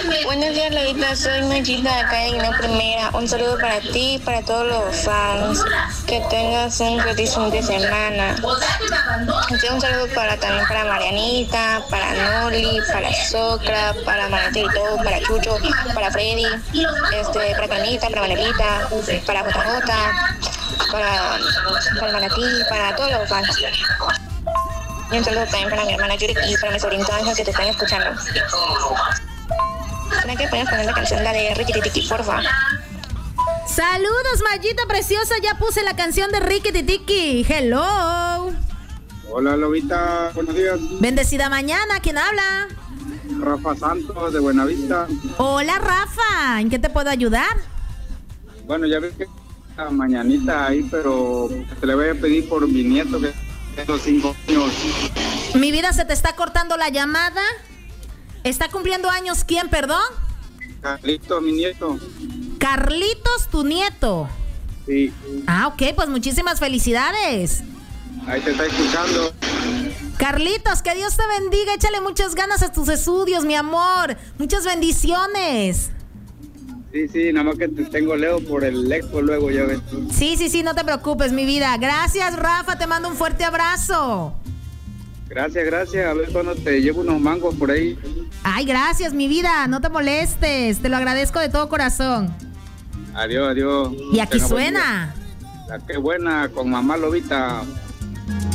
Buenos días, Lolita. Soy Mayita de acá de Guinea Primera. Un saludo para ti y para todos los fans. Que tengas un feliz fin de semana. Un saludo también para Marianita, para Noli, para Socra, para Manatito, para Chucho, para Freddy, para Canita, para Manelita, para JJ, para Manatí, para todos los fans. Y un saludo también para mi hermana Yuri y para mi sobrinito Ángel que te están escuchando. ¿Será que puedes poner la canción, la de Ricky Tiki, porfa? Saludos, Mayita preciosa. Ya puse la canción de Ricky Tiki. Hello. Hola, Lobita. Buenos días. Bendecida mañana. ¿Quién habla? Rafa Santos de Buenavista. Hola, Rafa. ¿En qué te puedo ayudar? Bueno, ya ves que la mañanita ahí, pero te le voy a pedir por mi nieto que tiene 5 años. Mi vida, se te está cortando la llamada. ¿Está cumpliendo años quién, perdón? Carlitos, mi nieto. Carlitos, tu nieto. Sí. Ah, ok, pues muchísimas felicidades. Ahí te está escuchando. Carlitos, que Dios te bendiga. Échale muchas ganas a tus estudios, mi amor. Muchas bendiciones. Sí, nada más que te tengo leo por el expo luego, ya ves. Sí, no te preocupes, mi vida. Gracias, Rafa, te mando un fuerte abrazo. Gracias. A ver cuando te llevo unos mangos por ahí. Ay, gracias, mi vida. No te molestes. Te lo agradezco de todo corazón. Adiós. Y aquí suena. La que buena con mamá Lobita.